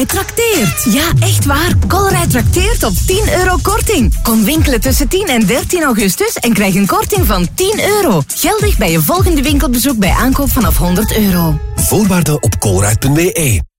Colruyt trakteert. Ja, echt waar. Colruyt trakteert op €10 korting. Kom winkelen tussen 10 en 13 augustus en krijg een korting van €10. Geldig bij je volgende winkelbezoek bij aankoop vanaf €100. Voorwaarden op colruyt.be.